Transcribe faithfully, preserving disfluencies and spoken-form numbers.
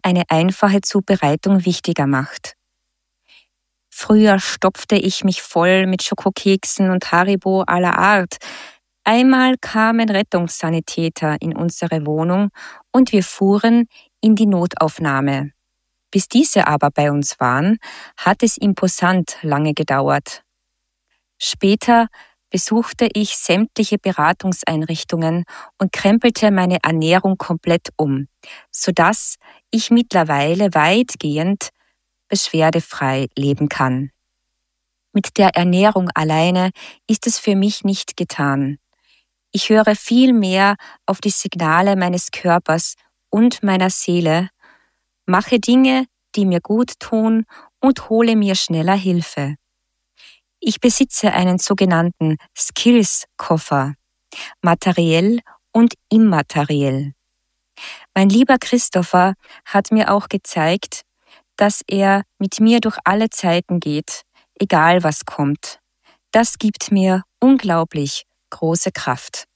eine einfache Zubereitung wichtiger macht. Früher stopfte ich mich voll mit Schokokeksen und Haribo aller Art. Einmal kamen Rettungssanitäter in unsere Wohnung und wir fuhren in die Notaufnahme. Bis diese aber bei uns waren, hat es imposant lange gedauert. Später besuchte ich sämtliche Beratungseinrichtungen und krempelte meine Ernährung komplett um, sodass ich mittlerweile weitgehend beschwerdefrei leben kann. Mit der Ernährung alleine ist es für mich nicht getan. Ich höre viel mehr auf die Signale meines Körpers und meiner Seele, mache Dinge, die mir gut tun und hole mir schneller Hilfe. Ich besitze einen sogenannten Skills-Koffer, materiell und immateriell. Mein lieber Christopher hat mir auch gezeigt, dass er mit mir durch alle Zeiten geht, egal was kommt. Das gibt mir unglaublich große Kraft.